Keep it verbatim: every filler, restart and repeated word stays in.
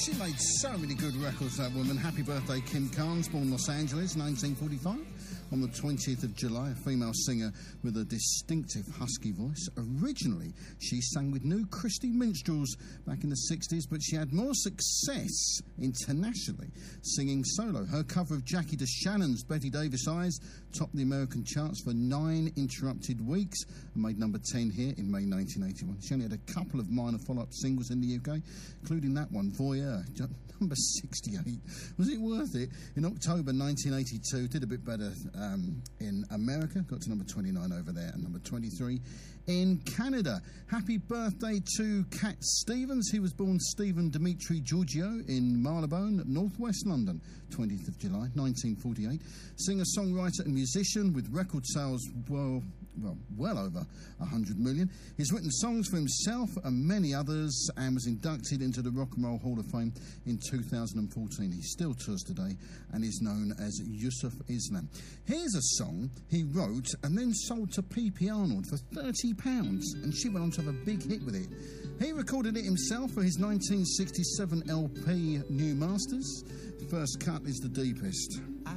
She made so many good records, that woman. Happy birthday, Kim Carnes, born in Los Angeles, nineteen forty-five. On the twentieth of July, a female singer with a distinctive husky voice. Originally, she sang with New Christy Minstrels back in the sixties, but she had more success internationally singing solo. Her cover of Jackie DeShannon's Betty Davis Eyes topped the American charts for nine interrupted weeks and made number ten here in May nineteen eighty-one. She only had a couple of minor follow-up singles in the U K, including that one, Voyeur, number sixty-eight. Was it worth it? In October nineteen eighty-two, did a bit better um, in America, got to number twenty-nine over there and number twenty-three in Canada. Happy birthday to Cat Stevens. He was born Stephen Dimitri Giorgio in Marylebone, northwest London, twentieth of July nineteen forty-eight. Singer, songwriter and musician with record sales well, well, well over one hundred million. He's written songs for himself and many others and was inducted into the Rock and Roll Hall of Fame in two thousand fourteen. He still tours today and is known as Yusuf Islam. Here's a song he wrote and then sold to P P Arnold for thirty pounds, and she went on to have a big hit with it. He recorded it himself for his nineteen sixty-seven L P New Masters. The first cut is The Deepest.